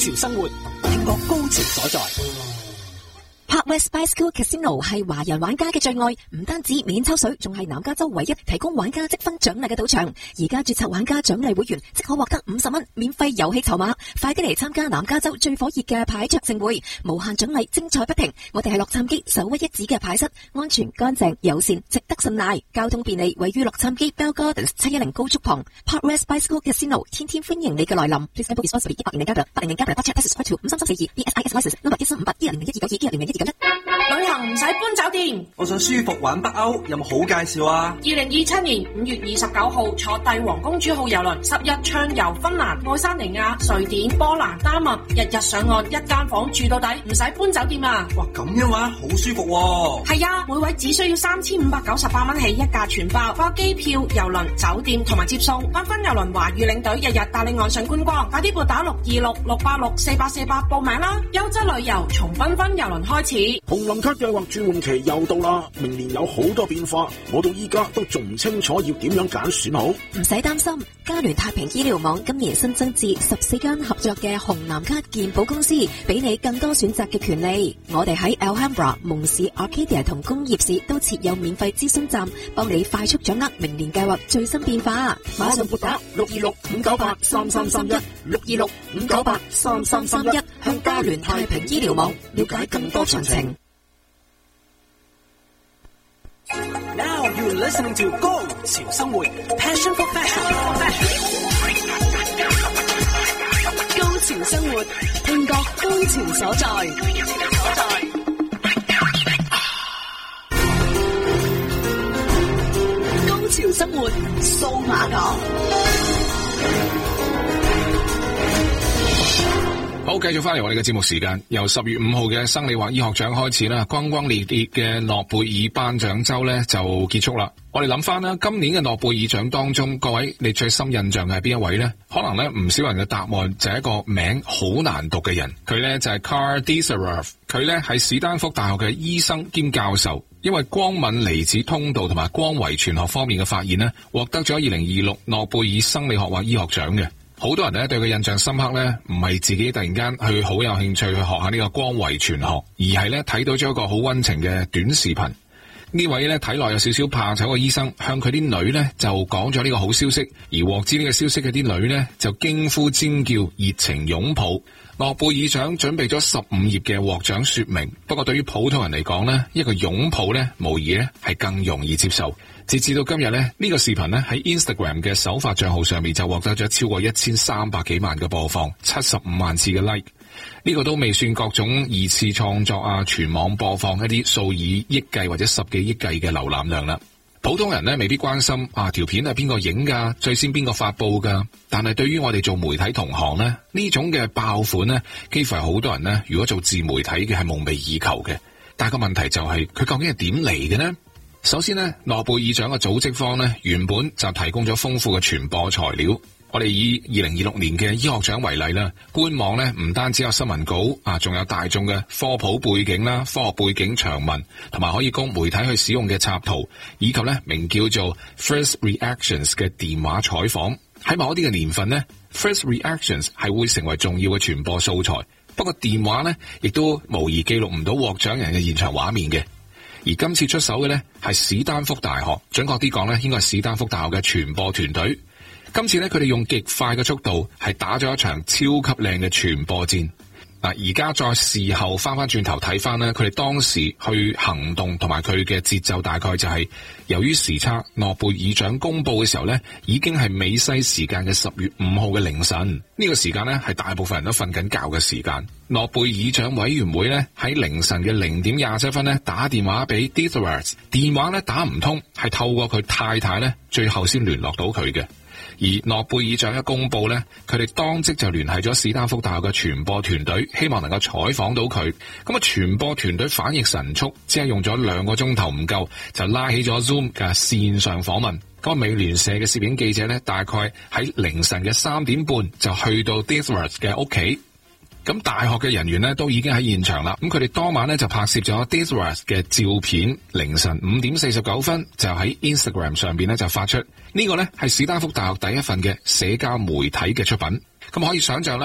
潮生活，聽覺高潮所在。 Park West Bicycle Casino 係華人玩家嘅最愛，唔單止免抽水，仲係南加州唯一提供玩家積分獎勵嘅賭場。而家註冊玩家獎勵會員即可獲得50蚊免費遊戲籌碼，快啲嚟參加南加州最火熱嘅牌桌盛會，無限獎勵，精彩不停。我哋係洛杉磯首屈一指嘅牌室，安全乾淨友善，值得信賴，交通便利，位於洛杉磯 Bell Gardens 710高速旁。Park West Bicycle Casino 天天歡迎你嘅來臨。Please gamble responsibly. 18年加價，8年加價，Check Access Code 5332 DSIS License Number 13581012921011291。 旅行唔使搬酒店， 我想舒服玩北歐，有冇好介紹啊 ？2027年5月29號坐帝王公主號郵輪10日暢遊芬蘭、愛沙尼亞、瑞典、波蘭、丹麥，日日上岸，一間房住到底，唔使搬酒店啊！ 哇，咁樣話好舒服喎！ 係啊，每位只需要3598蚊起，一價全包，包機票、郵輪、酒店同埋接送。繽紛郵輪華語領隊日日帶你岸上觀光，快啲撥打626-686-4848報名啦！優質旅遊從繽紛郵輪開始。 紅藍卡計劃轉換期又到啦，明年有好多變化，我到依家都仲唔清楚要點樣揀選好。 唔使擔心，嘉聯太平醫療網今年新增至14間合作嘅紅藍卡健保公司，俾你更多選擇嘅權利。我哋喺 Alhambra、蒙市、Arcadia 同工業市都設有免費諮詢站，幫你快速掌握明年計劃最新變化。馬上撥打626-598-3331 626-598-3331，向嘉聯太平醫療網了解更多詳情。 Now you're listening to 高潮生活 Passion for Fashion。 高潮生活，聽覺高潮所在。高潮生活數碼港。 好，繼續翻嚟我哋嘅節目時間，由10月5號嘅生理或醫學獎開始啦，轟轟烈烈嘅諾貝爾頒獎周咧就結束啦。我哋諗翻啦，今年嘅諾貝爾獎當中，各位你最深印象嘅係邊一位呢？可能咧唔少人嘅答案就係一個名好難讀嘅人，佢咧就係 Karl Deisserow， 佢咧係史丹福大學嘅醫生兼教授，因為光敏離子通道同埋光遺傳學方面嘅發現呢，獲得咗2026諾貝爾生理學或醫學獎嘅。好多人咧對佢印象深刻咧，唔係自己突然間去好有興趣去學下呢個光遺傳學，而係咧睇到咗一個好溫情嘅短視頻。呢位咧睇落有少少怕醜嘅醫生，向佢啲女咧就講咗呢個好消息，而獲知呢個消息嘅啲女咧就驚呼尖叫，熱情擁抱。諾貝爾獎準備咗15頁嘅獲獎說明，不過對於普通人嚟講呢，一個擁抱咧無疑咧係更容易接受。截至到今日咧，呢個視頻咧喺 Instagram 嘅首發賬號上面就獲得咗超過1300幾萬嘅播放，75萬次嘅 like。呢個都未算各種二次創作啊，全網播放一啲數以億計或者10幾億計嘅瀏覽量啦。普通人咧未必關心條片係邊個影噶，最先邊個發佈噶。但係對於我哋做媒體同行咧，呢種嘅爆款咧，幾乎係好多人咧，如果做自媒體嘅係夢寐以求嘅。但係個問題就係佢究竟係點嚟嘅呢？首先呢，諾貝爾獎嘅組織方呢，原本就提供咗豐富嘅傳播材料。我哋以2026年嘅醫學獎為例啦，官網呢唔單止有新聞稿仲有大眾嘅科普背景啦、科學背景長文，同埋可以供媒體去使用嘅插圖，以及呢名叫做 First Reactions 嘅電話採訪。喺某啲嘅年份呢， First Reactions 係會成為重要嘅傳播素材。不過電話呢亦都無疑記錄唔到獲獎人嘅現場畫面嘅。而今次出手嘅呢係史丹福大學，準確啲講呢應該係史丹福大學嘅傳播團隊。今次呢佢哋用極快嘅速度係打咗一場超級靚嘅傳播戰。而家再事後翻轉頭睇翻呢，佢哋當時去行動同埋佢嘅節奏大概就係由於時差，諾貝爾獎公布嘅時候呢已經係美西時間嘅10月5號嘅凌晨。呢個時間呢係大部分人都瞓緊覺嘅時間。諾貝爾獎委員會呢喺凌晨嘅0點27分呢打電話俾 Deisserow， 電話呢打唔通，係透過佢太太呢最後先聯絡到佢嘅。而諾貝爾獎一公布呢，佢哋當即就聯繫咗史丹福大學嘅傳播團隊，希望能夠採訪到佢。咁傳播團隊反應神速，只係用咗2個鐘頭唔夠，就拉起咗 Zoom 嘅線上訪問。嗰個美聯社嘅攝影記者呢，大概喺凌晨嘅3點半就去到 Deisserow 嘅屋企。咁大學嘅人員呢都已經喺現場啦，咁佢哋當晚呢就拍攝咗 Deisserow 嘅照片，凌晨5點49分就喺 Instagram 上邊呢就發出。呢個呢係史丹福大學第一份嘅社交媒體嘅出品。咁可以想象啦，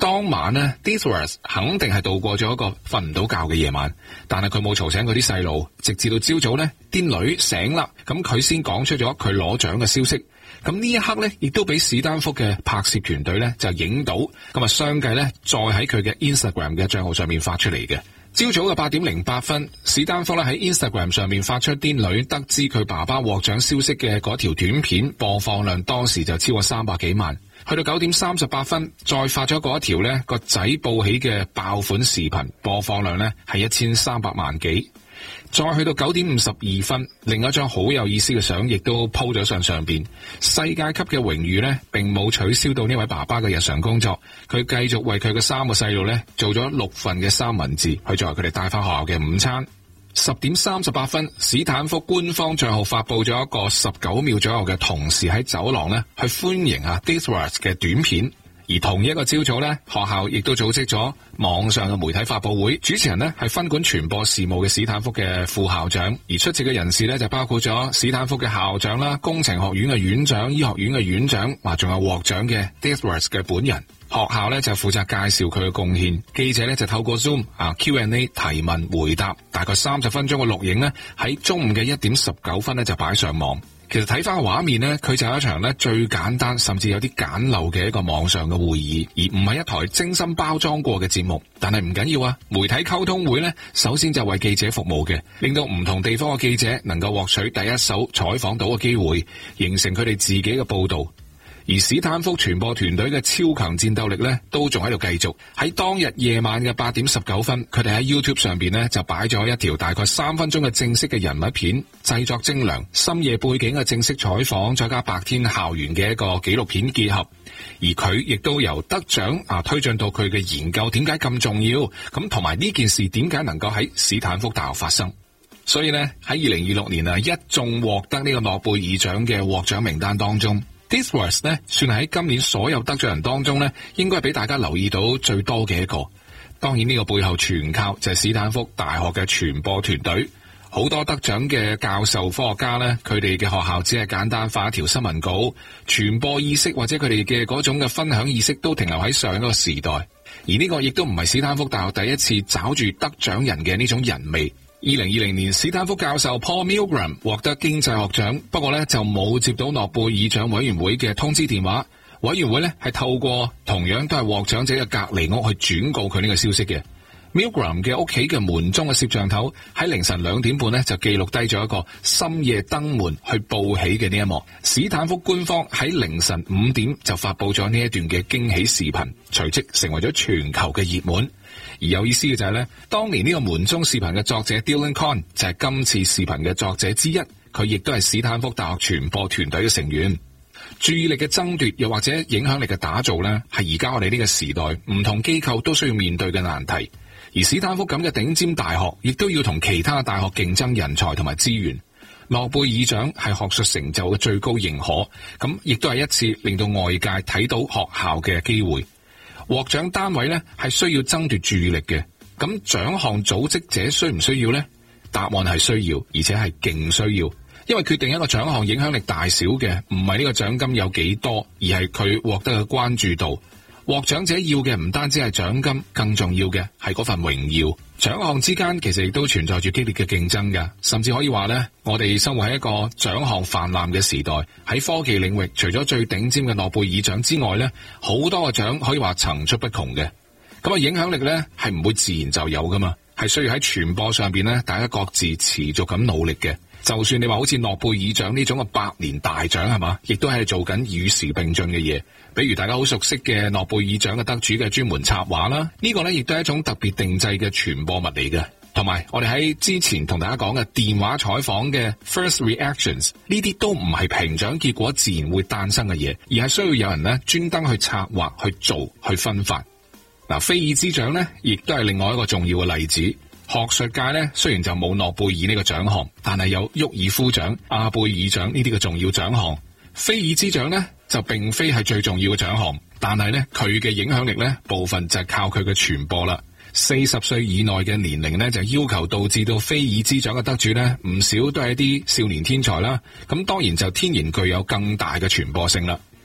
當晚呢 Deathworth 肯定係度過咗一個瞓唔到覺嘅夜晚，但係佢冇嘈醒佢啲細路，直至到朝早呢啲女醒啦，咁佢先講出咗佢攞獎嘅消息。咁呢一刻呢，亦都俾史丹福嘅拍攝團隊呢就影到，咁啊相繼呢再喺佢嘅 Instagram 嘅賬號上面發出嚟嘅。朝早嘅8:08，史丹福咧喺 Instagram 上面發出啲女得知佢爸爸獲獎消息嘅嗰條短片，播放量當時就超過300幾萬。去到9:38，再發咗嗰一條呢個仔報喜嘅爆款視頻，播放量呢係1300萬幾。再去到9:52，另一張好有意思嘅相亦都鋪咗上邊。世界級嘅榮譽呢並冇取消到呢位爸爸嘅日常工作，佢繼續為佢嘅3個細路呢做咗6份嘅三文治，去作為佢哋帶翻學校嘅午餐。10:38，史坦福官方賬號發佈咗一個19秒左右嘅同時喺走廊呢去歡迎Deathworth 嘅短片。而同一個朝早呢，學校亦都組織咗網上嘅媒體發佈會，主持人呢係分管傳播事務嘅史坦福嘅副校長，而出席嘅人士呢就包括咗史坦福嘅校長啦、工程學院嘅院長、醫學院嘅院長，仲有獲獎嘅 Deathworth 嘅本人。學校呢就負責介紹佢嘅貢獻，記者呢就透過 Zoom Q&A 提問回答，大概30分鐘嘅錄影呢喺中午嘅1:19呢就擺上網。其實睇翻個畫面呢，佢就係一場呢最簡單甚至有啲簡陋嘅一個網上嘅會議，而唔係一台精心包裝過嘅節目。但係唔緊要啊，媒體溝通會呢首先就為記者服務嘅，令到唔同地方嘅記者能夠獲取第一手採訪到嘅機會，形成佢哋自己嘅報道。而史坦福傳播團隊嘅超強戰鬥力呢都仲喺度繼續。喺當日夜晚嘅8:19，佢哋喺 YouTube 上邊呢就擺咗一條大概3分鐘嘅正式嘅人物片，製作精良，深夜背景嘅正式採訪，再加白天校園嘅一個紀錄片結合。而佢亦都由得獎推進到佢嘅研究點解咁重要，咁同埋呢件事點解能夠喺史坦福大學發生。所以呢，喺2026年一眾獲得呢個諾貝爾獎嘅獲獎名單當中，Deathworth 呢算係喺今年所有得獎人當中呢應該係俾大家留意到最多嘅一個。當然呢個背後全靠就係史坦福大學嘅傳播團隊，好多得獎嘅教授科學家呢，佢哋嘅學校只係簡單發一條新聞稿，傳播意識或者佢哋嘅嗰種嘅分享意識都停留喺上一個時代。而呢個亦都唔係史坦福大學第一次找住得獎人嘅呢種人味。2020年史坦福教授 Paul Milgram 獲得經濟學獎，不過呢就冇接到諾貝爾獎委員會嘅通知電話，委員會呢係透過同樣都係獲獎者嘅隔離屋去轉告佢呢個消息嘅。Milgram 嘅屋企嘅門中嘅攝像頭喺凌晨2點半呢就記錄低咗一個深夜登門去報喜嘅呢一幕。史坦福官方喺凌晨5點就發佈咗呢一段嘅驚喜視頻，隨即成為咗全球嘅熱門。而有意思嘅就係呢，當年呢個門中視頻嘅作者 Dylan Cohn 就係今次視頻嘅作者之一，佢亦都係史坦福大學傳播團隊嘅成員。注意力嘅爭奪又或者影響力嘅打造呢，係而家我哋呢個時代唔同機構都需要面對嘅難題。而史坦福咁嘅頂尖大學亦都要同其他大學競爭人才同埋資源。諾貝爾獎係學術成就嘅最高認可，咁亦都係一次令到外界睇到學校嘅機會。獲獎單位呢係需要爭奪注意力嘅，咁獎項組織者需唔需要呢？答案係需要，而且係勁需要，因為決定一個獎項影響力大小嘅唔係呢個獎金有幾多，而係佢獲得嘅關注度。獲獎者要嘅唔單止係獎金，更重要嘅係嗰份榮耀。獎項之間其實亦都存在住激烈嘅競爭㗎，甚至可以話呢，我哋生活喺一個獎項泛濫嘅時代。喺科技領域，除咗最頂尖嘅諾貝爾獎之外呢，好多嘅獎可以話層出不窮嘅。咁影響力呢係唔會自然就有噶嘛，係需要喺傳播上邊呢，大家各自持續咁努力嘅。就算你話好似諾貝爾獎呢種嘅百年大獎係嘛，亦都係做緊與時並進嘅嘢。比如大家好熟悉嘅諾貝爾獎嘅得主嘅專門插畫啦，呢個呢亦都係一種特別定製嘅傳播物嚟嘅。同埋我哋喺之前同大家講嘅電話採訪嘅 first reactions， 呢啲都唔係評獎結果自然會誕生嘅嘢，而係需要有人呢專登去策劃、去做、去分發。菲爾茲獎呢亦都係另外一個重要嘅例子。學術界呢雖然就冇諾貝爾呢個獎項，但係有沃爾夫獎、阿貝爾獎呢啲嘅重要獎項。菲爾茲獎呢就並非係最重要嘅獎項，但係呢佢嘅影響力呢部分就係靠佢嘅傳播啦。40歲以內嘅年齡呢就要求導致到菲爾茲獎嘅得主呢唔少都係一啲少年天才啦，咁當然就天然具有更大嘅傳播性啦。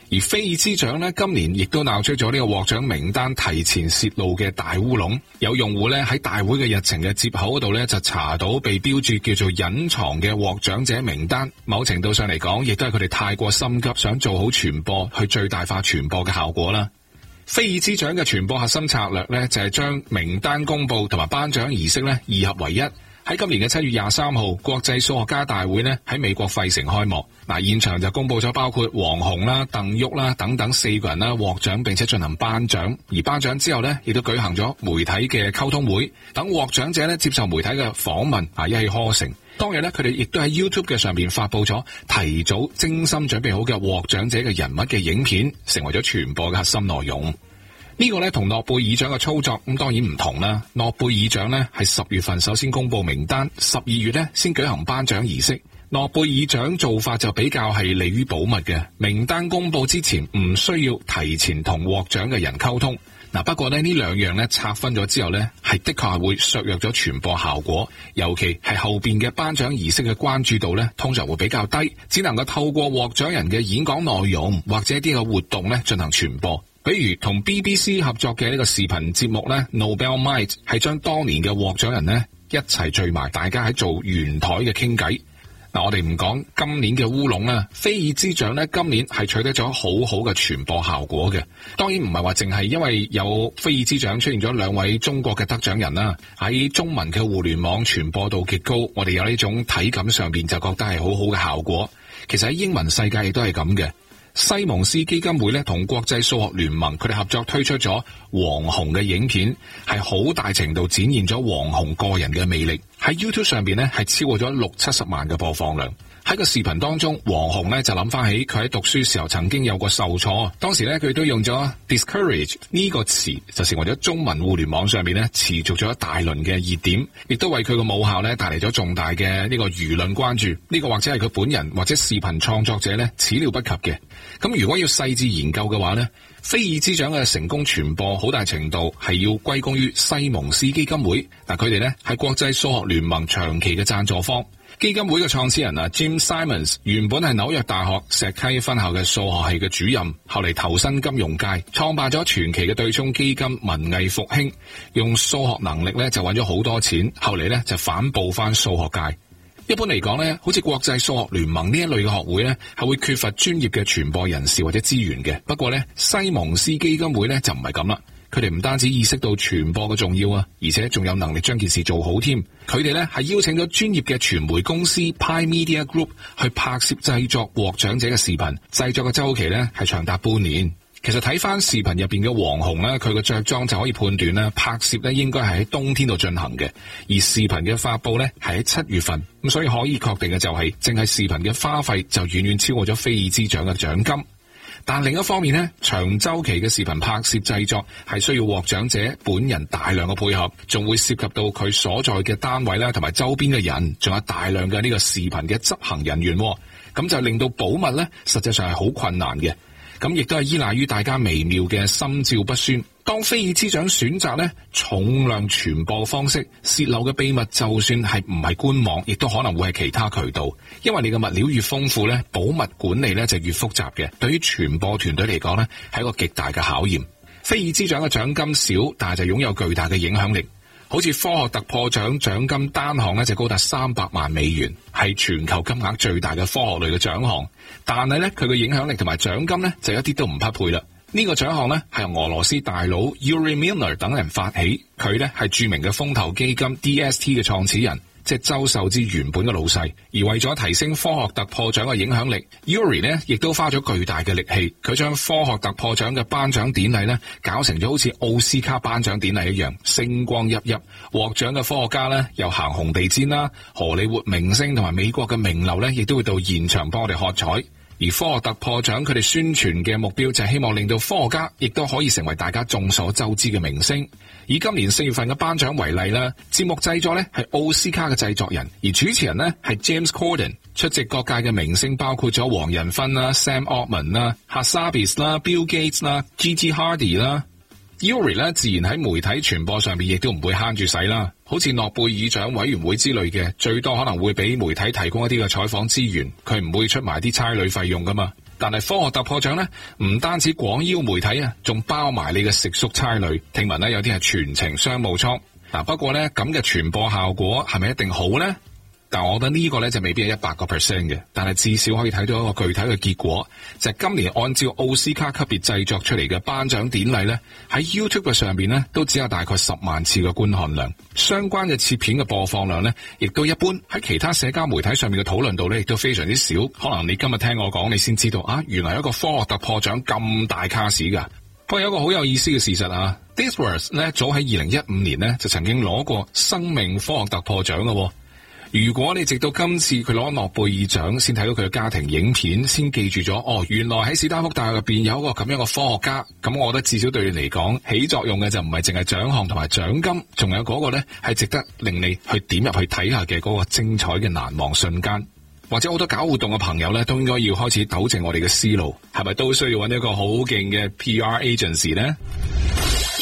而菲爾茲獎呢，今年亦都鬧出咗呢個獲獎名單提前泄露嘅大烏龍。有用戶呢喺大會嘅日程嘅接口嗰度呢，就查到被標注叫做隱藏嘅獲獎者名單。某程度上嚟講，亦都係佢哋太過心急，想做好傳播，去最大化傳播嘅效果啦。菲爾茲獎嘅傳播核心策略呢，就係將名單公佈同埋頒獎儀式呢二合為一。喺今年嘅7月23號，國際數學家大會呢喺美國費城開幕。現場就公佈咗包括黃洪啦、鄧旭啦等等4個人啦獲獎，並且進行頒獎。而頒獎之後呢，亦都舉行咗媒體嘅溝通會，等獲獎者呢接受媒體嘅訪問，一氣呵成。當日呢，佢哋亦都喺 YouTube 嘅上面發佈咗提早精心準備好嘅獲獎者嘅人物嘅影片，成為咗傳播嘅核心內容。呢個呢同諾貝爾獎嘅操作咁當然唔同啦。諾貝爾獎呢係10月份首先公佈名單，12月呢先舉行頒獎儀式。諾貝爾獎做法就比較係利於保密嘅，名單公佈之前唔需要提前同獲獎嘅人溝通。不過呢兩樣呢拆分咗之後呢，係的確係會削弱咗傳播效果，尤其係後邊嘅頒獎儀式嘅關注度呢，通常會比較低，只能夠透過獲獎人嘅演講內容或者一啲嘅活動呢進行傳播。比如同 BBC 合作嘅呢個視頻節目呢 Nobel Might 係將當年嘅獲獎人呢一齊聚埋，大家喺做圓台嘅傾偈。我哋唔講今年嘅烏龍啦，菲爾茲獎呢今年係取得咗好好嘅傳播效果嘅。當然唔係話淨係因為有菲爾茲獎出現咗2位中國嘅得獎人啦，喺中文嘅互聯網傳播度極高，我哋有呢種體感上邊就覺得係好好嘅效果。其實喺英文世界亦都係咁嘅。西蒙斯基金會咧同國際數學聯盟佢哋合作推出咗黃洪嘅影片，係好大程度展現咗黃洪個人嘅魅力。喺 YouTube 上邊咧係超過咗60-70萬嘅播放量。喺個視頻當中，黃洪咧就諗翻起佢喺讀書時候曾經有過受挫，當時咧佢都用咗 discourage 呢個詞，就成為咗中文互聯網上面咧持續咗一大輪嘅熱點，亦都為佢個母校咧帶嚟咗重大嘅呢個輿論關注。呢個或者係佢本人或者視頻創作者咧始料不及嘅。咁如果要細緻研究嘅話咧，菲爾茲獎嘅成功傳播好大程度係要歸功於西蒙斯基金會。嗱，佢哋咧係國際數學聯盟長期嘅贊助方。基金會嘅創始人Jim Simons 原本係紐約大學石溪分校嘅數學系嘅主任，後嚟投身金融界，創辦咗傳奇嘅對沖基金文藝復興，用數學能力咧就揾咗好多錢，後嚟咧就反哺翻數學界。一般嚟講咧，好似國際數學聯盟呢一類嘅學會咧，係會缺乏專業嘅傳播人士或者資源嘅。不過咧，西蒙斯基金會咧就唔係咁啦。佢哋唔單止意識到傳播嘅重要啊，而且仲有能力將件事做好添。佢哋咧係邀請咗專業嘅傳媒公司 Pi Media Group 去拍攝製作獲獎者嘅視頻，製作嘅周期咧係長達半年。其實睇翻視頻入邊嘅黃洪咧，佢嘅着裝就可以判斷咧，拍攝咧應該係喺冬天度進行嘅，而視頻嘅發佈咧係喺7月份。咁所以可以確定嘅就係，淨係視頻嘅花費就遠遠超過咗菲爾茲獎嘅獎金。但另一方面呢，長周期嘅視頻拍攝製作係需要獲獎者本人大量嘅配合，仲會涉及到佢所在嘅單位啦，同埋周邊嘅人，仲有大量嘅呢個視頻嘅執行人員，咁就令到保密呢，實際上係好困難嘅。咁亦都係依賴於大家微妙嘅心照不宣。當菲爾茲獎選擇呢重量傳播方式，洩漏嘅秘密就算係唔係官網，亦都可能會係其他渠道。因為你嘅物料越豐富呢，保密管理呢就越複雜嘅。對於傳播團隊嚟講呢，係一個極大嘅考驗。菲爾茲獎嘅獎金少，但係就擁有巨大嘅影響力。好似科學突破獎獎金單項呢就高達300萬美元，係全球金額最大嘅科學類嘅獎項。但係呢，佢嘅影響力同埋獎金呢就一啲都唔匹配啦。呢個獎項呢係由俄羅斯大佬 Yuri Milner 等人發起，佢呢係著名嘅風投基金 DST 嘅創始人，即係周受之原本嘅老細。而為咗提升科學突破獎嘅影響力， Yuri 呢亦都花咗巨大嘅力氣，佢將科學突破獎嘅頒獎典禮呢搞成咗好似奧斯卡頒獎典禮一樣，星光熠熠。獲獎嘅科學家呢又行紅地毯啦，荷里活明星同埋美國嘅名流呢亦都會到現場幫我哋喝彩。而科學突破獎佢哋宣傳嘅目標就係希望令到科學家亦都可以成為大家眾所周知嘅明星。以今年4月份嘅頒獎為例啦，節目製作呢係奧斯卡嘅製作人，而主持人呢係 James Corden。出席各界嘅明星包括咗黃仁勳啦、Sam Altman 啦、Hassabis 啦、Bill Gates 啦、Gigi Hadid 啦。Yuri 咧自然喺媒體傳播上邊亦都唔會慳住使啦，好似諾貝爾獎委員會之類嘅，最多可能會俾媒體提供一啲嘅採訪資源，佢唔會出埋啲差旅費用噶嘛。 但係科學突破獎呢，唔單止廣邀媒體啊，仲包埋你嘅食宿差旅。聽聞呢，有啲係全程商務艙。不過呢，咁嘅傳播效果係咪一定好呢？但我覺得呢個呢就未必係100% 嘅，但係至少可以睇到一個具體嘅結果，就係今年按照奧斯卡級別製作出嚟嘅頒獎典禮呢，喺 YouTube 上邊呢都只有大概10萬次嘅觀看量，相關嘅切片嘅播放量呢亦都一般，喺其他社交媒體上面嘅討論度呢亦都非常之少。可能你今日聽我講，你先知道啊，原來一個科學突破獎咁大卡士噶。不過有一個好有意思嘅事實啊 ，Disworth 呢早喺2015年呢就曾經攞過生命科學突破獎嘅。如果你直到今次佢攞諾貝爾獎先睇到佢嘅家庭影片，先記住咗原來喺史丹福大學入邊有一個咁樣嘅科學家，咁我覺得至少對你嚟講起作用嘅就唔係淨係獎項同埋獎金，仲有嗰個呢係值得令你去點入去睇下嘅嗰個精彩嘅難忘瞬間。或者好多搞活動嘅朋友呢，都應該要開始糾正我哋嘅思路，係咪都需要揾一個好勁嘅 PR agency 呢？